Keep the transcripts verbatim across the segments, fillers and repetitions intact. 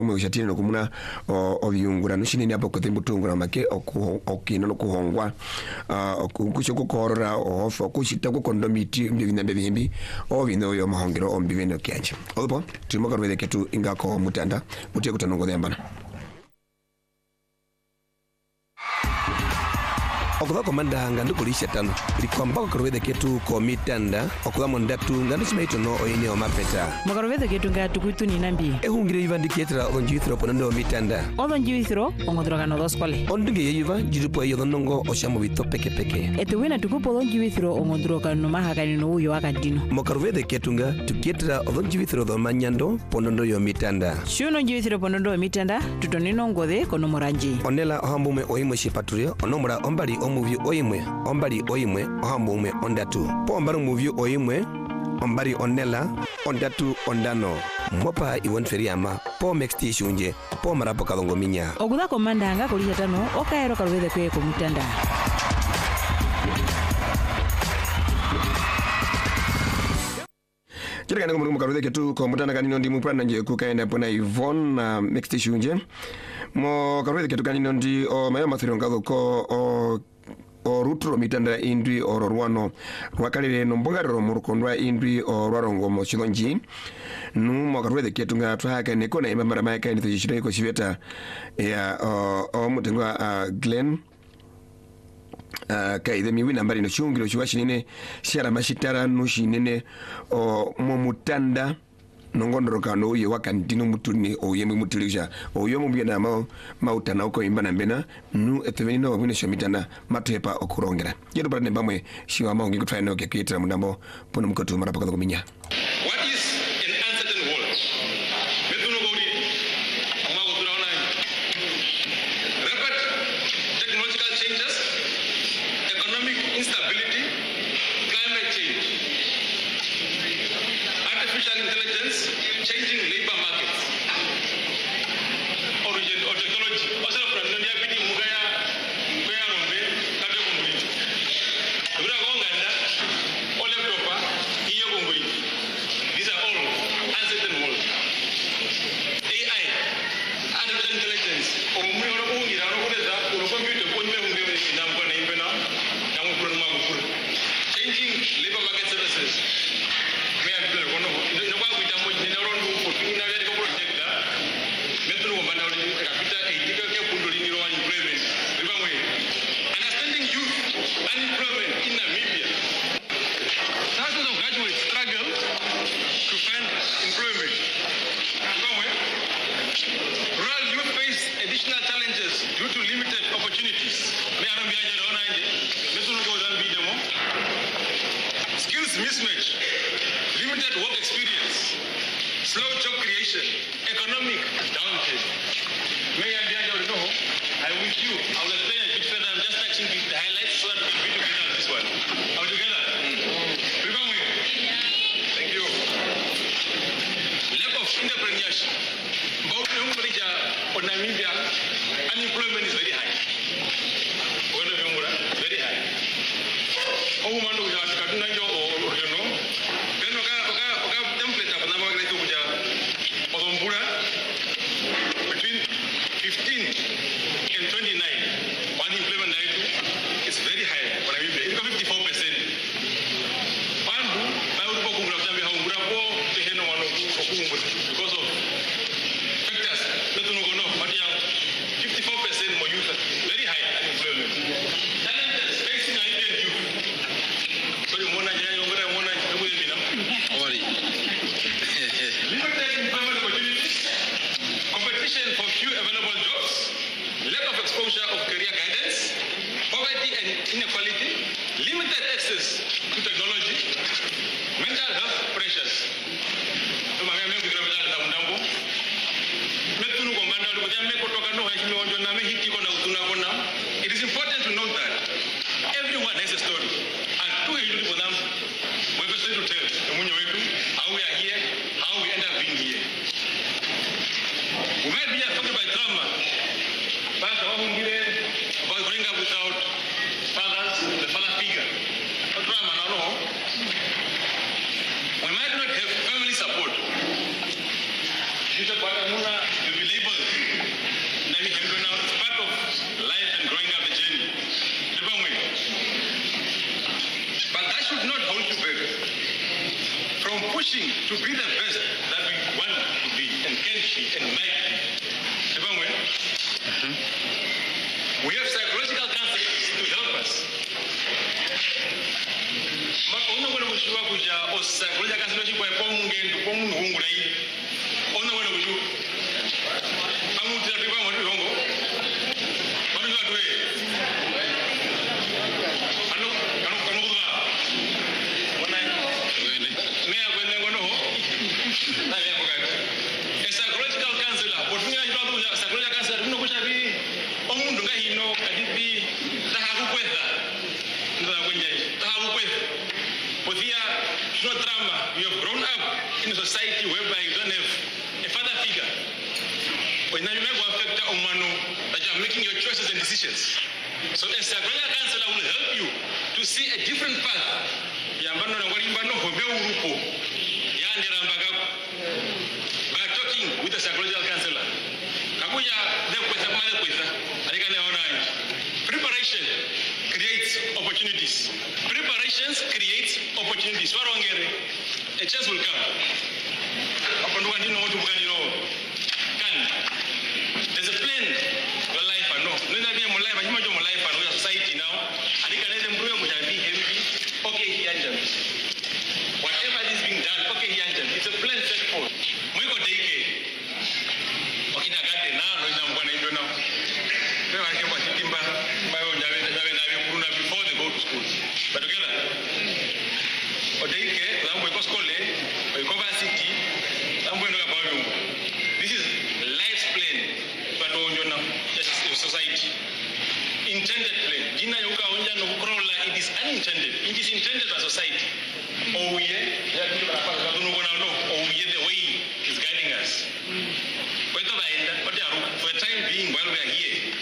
umeshatini no kumuna ovyungura nushini hapo kuthimbu tungura make okino no kuhongwa okukusho kukorora ofo kushita kukondomiti mbivina mbivimbi ovino yo mahongero ombivino kyancha opo timoka rwede ketu ingako mutanda utie kutanongo dhembana okuva komanda nga ndukulisha tano likwamba kukaruvede ketu komitanda okuva mondatu nga nduchimaito no oyene omapeta mukaruvede ketu nga tukuitu ni nambi ehungire yiva ndikietera onjuithiro ponendo omitanda onjuithiro ongodrogano doskole ondunge yiva jirupo iyo nongo oshamu bito peke peke etuwina tukupo onjuithiro ongodrogano mahakani no uyo akadino mukaruvede ketu nga tukietera onjuithiro do manyando ponendo yo mitanda shuno onjuithiro ponendo omitanda tutonino ngode kono moranji onela ohambume oimwe shipaturio onomura ombali omuvyu oimwe ombali oimwe ohambume ondatu po ombari omuvyu oimwe ombari onela ondatu ondano mopa iwon feriama po mexti shunje po marapo kadongo minya okuda komanda nga kulisha tano okaero kalwede kwe komutanda Kira kana kumuru mukarudhe ketu komutanda kanino ndi mupana nje kukaenda pona Yvonne na mexti shunje mo karudhe ketu kanino ndi o mayo mathiro ngado ko o o rutro mitanda indwi oro rwano rwakalire nombongariro murukondwa indwi o rwarongo mo chilonji nu mokarwede ketu nga twaka nekona imamara maika ndi tishire ko chiveta ya o, o mutengwa uh, Glen Uh, kaide miwi nambari no chungiro chiwashinene shara mashitara no shinene o momutanda nongondoroka no uye wakandino mutuni oye mutulija oyo mubiyana ma mautana uko imbana mbena nu eteveni no wine shomitana matepa okurongera yedo barane bamwe shiwa maungi kutry no kekitira mundambo pono mukotu marapa ko minya. What is an uncertain world? Metuno gori mago turaona rapid technological changes, economic instability, climate change, artificial intelligence, changing labor markets, origin or technology. Also, from India, we need mugaya, mugaya rombe, kade kumburi. Abura gonganda, ole propa, hiyo kumburi. These are all uncertain world. A I, artificial intelligence, omuri ono kungira ono kuneza, ono computer kunme hungewe namko na impena, namu kuru namu kuru. Changing labor market services. May I be one of the one with a much in our own for two hundred project. Metro Mandal capital eighty Kundolini employment. Understanding youth unemployment in Namibia. Thousands of graduates struggle to find employment. Rural youth face additional challenges due to limited opportunities. Skills mismatch, limited work experience, slow job creation, economic downturn. May I know? I'm with you. I will explain a bit further. I'm just touching the highlights so that we can be together on this one. Are we together? Mm. Thank you. Lack of entrepreneurship. On Namibia, unemployment is very high. Very high. Oh, man, we have to do or you know. Then we have template of Namibia between fifteen and twenty-nine. Unemployment rate is very high. It's fifty-four percent. Because of factors, fifty-four percent more youth, very high unemployment. Challenges facing Namibian youth. Sorry, Mona, Mona, Mona, limited employment opportunities, competition for few available jobs, lack of exposure of career guidance, poverty and inequality, limited access to technology, mental health pressures. It is important to note that everyone has a story, and two usually for them, we have a story to tell. How we are here, how we end up being here. We might be affected by trauma, but about growing up without fathers, the father figure. Not trauma, no, no. We might not have family support. We believe to be the best that we want to be and can be and might be. Mm-hmm. We have psychological counselors to help us. Ona wana kushuwa kuja o psychological counselors kwa kwa mungendu kwa mungu hungura hii. Ona wana kushuwa. Amu tira kwa mwatu hongo. Mwatu kwa tuwe. Ano ano kanu kutuka. Wana wende. Mea kwende ngono ho. Na ya bukati. A psychological counselor. Potunga jua tu psychological counselor. Tuno kusha bi. Omundu nga hino kadibi. Tahaku kweza. Nda kwenye. Tahaku kweza. But here, it's not drama. We have grown up in a society whereby you don't have a father figure. When you make one factor on one, that you are making your choices and decisions. So a psychological counselor will help you to see a different path. By talking with a psychological counselor. Preparation creates opportunities. Preparations create opportunities. A chance will come. There's a plan for life. I know. Life, society now. Okay, here, whatever is being done, okay, here, it's a plan set forth. We go take it. Okay, now got it now. No, I'm going to now. Before they go to school. But together. This is life's plan, but society. Intended plan. It is unintended. It is intended by society. Oh yeah, oh yeah, the way is guiding us. For the time being, while we are here,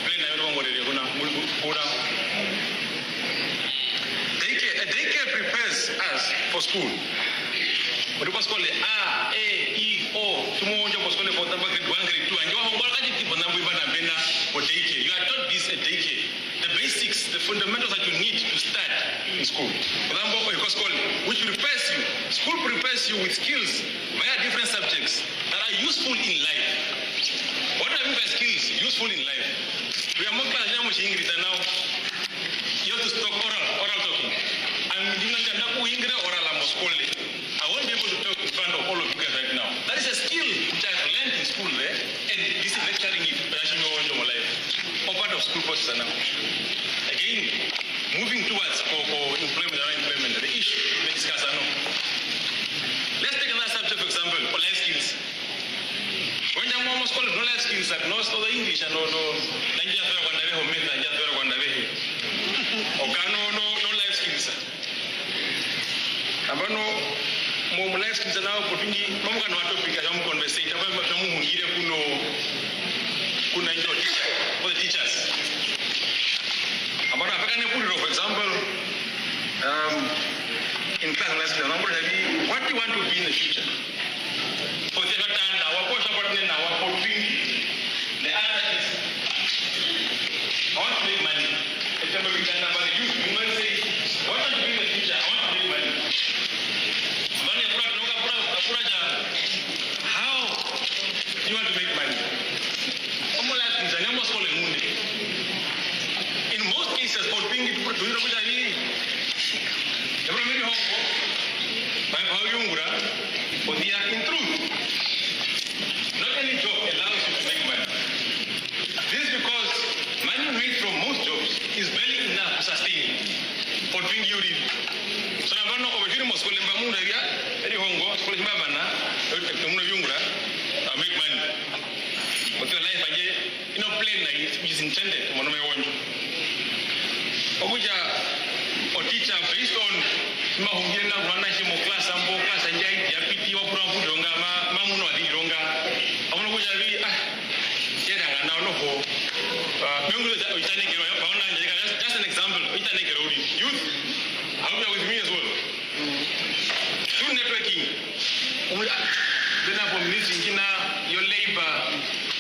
a daycare prepares us for school. What was called A, A, E, O. Tomorrow was called for grade one, grade two, and you are daycare. You are taught this at daycare. The basics, the fundamentals that you need to start in school. Which prepares you. School prepares you with skills via different subjects that are useful in life. What I mean by skills useful in life? We are more class English now. You have to stop oral, oral talking. I'm doing oral I won't be able to talk in front of all of you guys right now. That is a skill which I've learned in school there, and this is lecturing it in life. All part of school courses now. Again, moving towards for, for employment or unemployment, the issue we discuss now. Let's take another subject, for example, or life skills. When you almost call it no life skills, like no the English and no no language or method, okay, no no no life skills. Abano mo life skills now kutingi mambo kana topic ya mu conversation aba tamu hungire kuno kuna ndio teacher for the teachers. Abano apakane puliro, for example, um in class life skills number heavy what do you want to be in the future? For the tanda wakosha partner na wapotingi the answer is I want to make money. Example we can number the youth you might say what want to be in the future? I want to make money. How do you want to make money? In most cases, for being it, do you know what I mean? But in truth, not any job allows you to make money. This is because money made from most jobs is barely enough to sustain for doing you read. So I'm not over here, Moscow, Lembamu, Any Hongo, Skolibana, I make money. But your life, you know, plain like is intended. One of my own. Obuja or teacher based on Mahungena, Ranashimo class, and Bo class, and Jai, Yapiti, or Pudonga, Mamuno, Adilonga. I want to go to Yedanga now, no ho. Just an example, youth, how are with me as well. Through networking, then I'm meeting your labor